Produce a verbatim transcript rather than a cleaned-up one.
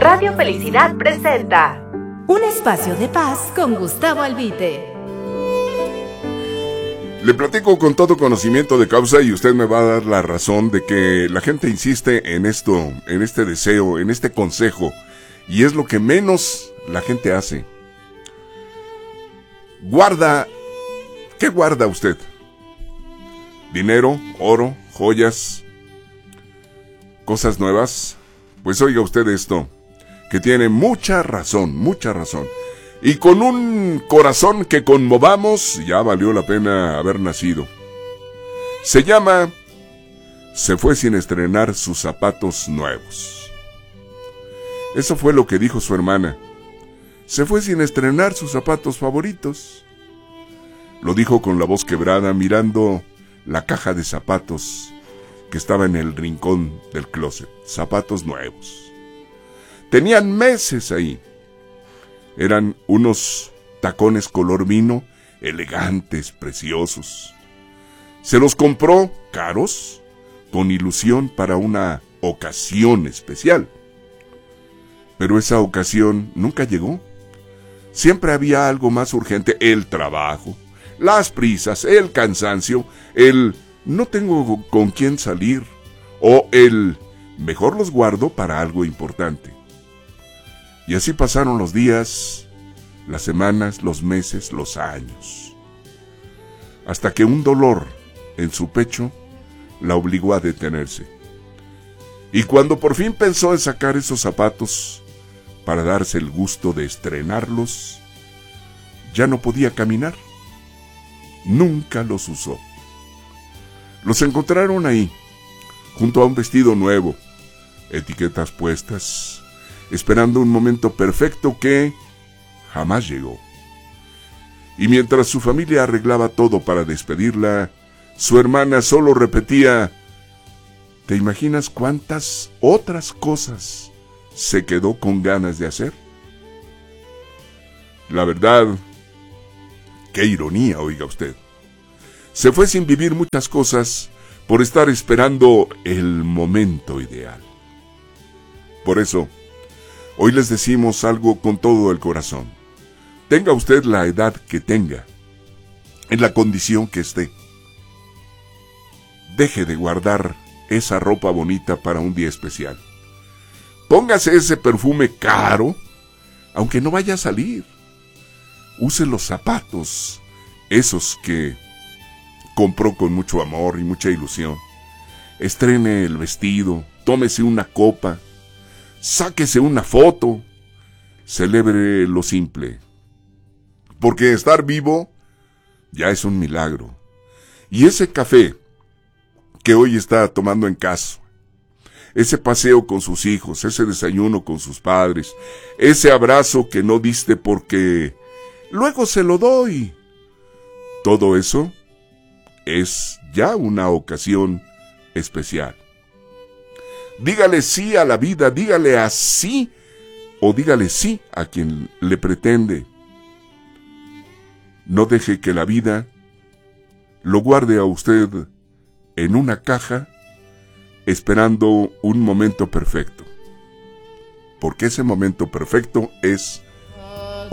Radio Felicidad presenta un espacio de paz con Gustavo Albite. Le platico con todo conocimiento de causa y usted me va a dar la razón de que la gente insiste en esto, en este deseo, en este consejo, y es lo que menos la gente hace. Guarda, ¿qué guarda usted? ¿Dinero, oro, joyas, cosas nuevas? Pues oiga usted esto, que tiene mucha razón, mucha razón. Y con un corazón que conmovamos, ya valió la pena haber nacido. Se llama, se fue sin estrenar sus zapatos nuevos. Eso fue lo que dijo su hermana. Se fue sin estrenar sus zapatos favoritos. Lo dijo con la voz quebrada, mirando la caja de zapatos que estaba en el rincón del closet. Zapatos nuevos. Tenían meses ahí. Eran unos tacones color vino, elegantes, preciosos. Se los compró caros, con ilusión para una ocasión especial. Pero esa ocasión nunca llegó. Siempre había algo más urgente: el trabajo, las prisas, el cansancio, el no tengo con quién salir, o el mejor los guardo para algo importante. Y así pasaron los días, las semanas, los meses, los años, hasta que un dolor en su pecho la obligó a detenerse. Y cuando por fin pensó en sacar esos zapatos para darse el gusto de estrenarlos, ya no podía caminar. Nunca los usó. Los encontraron ahí, junto a un vestido nuevo, etiquetas puestas, esperando un momento perfecto que jamás llegó. Y mientras su familia arreglaba todo para despedirla, su hermana solo repetía: ¿te imaginas cuántas otras cosas se quedó con ganas de hacer? La verdad, qué ironía, oiga usted. Se fue sin vivir muchas cosas por estar esperando el momento ideal. Por eso, hoy les decimos algo con todo el corazón. Tenga usted la edad que tenga, en la condición que esté. Deje de guardar esa ropa bonita para un día especial. Póngase ese perfume caro, aunque no vaya a salir. Use los zapatos, esos que compró con mucho amor y mucha ilusión. Estrene el vestido, tómese una copa, sáquese una foto, celebre lo simple, porque estar vivo ya es un milagro. Y ese café que hoy está tomando en casa, ese paseo con sus hijos, ese desayuno con sus padres, ese abrazo que no diste porque luego se lo doy, todo eso es ya una ocasión especial. Dígale sí a la vida, dígale así o dígale sí a quien le pretende. No deje que la vida lo guarde a usted en una caja esperando un momento perfecto, porque ese momento perfecto es